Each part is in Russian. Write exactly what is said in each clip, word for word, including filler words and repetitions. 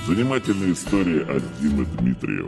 Занимательная история от Димы Дмитриева.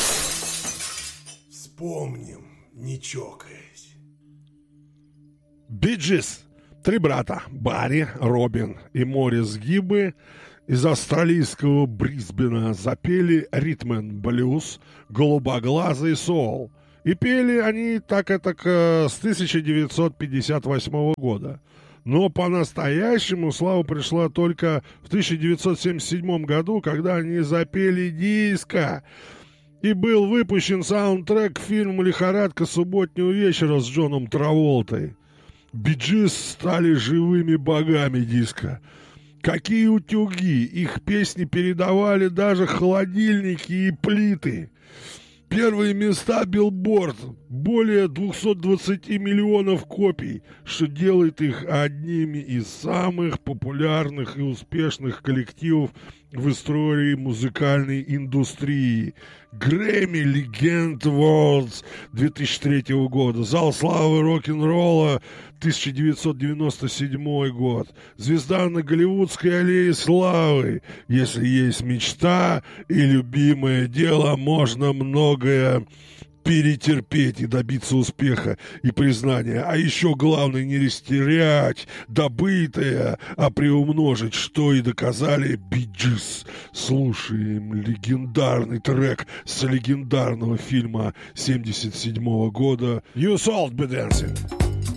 Вспомним, не чокаясь. Bee Gees. Три брата. Барри, Робин и Морис Гиббы из австралийского Брисбена запели ритм-н-блюз «Голубоглазый соул». И пели они так это с тысяча девятьсот пятьдесят восьмого года. Но по-настоящему слава пришла только в тысяча девятьсот семьдесят седьмом году, когда они запели диско. И был выпущен саундтрек к фильму «Лихорадка субботнего вечера» с Джоном Траволтой. Bee Gees стали живыми богами диска. Какие утюги! Их песни передавали даже холодильники и плиты. Первые места Billboard, более двухсот двадцати миллионов копий, что делает их одними из самых популярных и успешных коллективов в истории музыкальной индустрии. Грэмми Legend Awards две тысячи третьего года, Зал славы рок-н-ролла тысяча девятьсот девяносто седьмой год, звезда на Голливудской аллее славы. Если есть мечта и любимое дело, можно многое перетерпеть и добиться успеха и признания. А еще главное не растерять добытое, а приумножить, что и доказали Bee Gees. Слушаем легендарный трек с легендарного фильма семьдесят седьмого года «You Should Be Dancing».